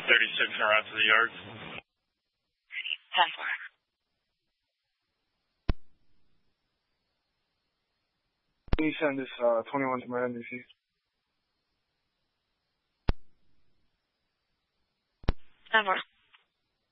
36 and around to the yards. 10-4. Can you send this 21 to my NBC? 10-4.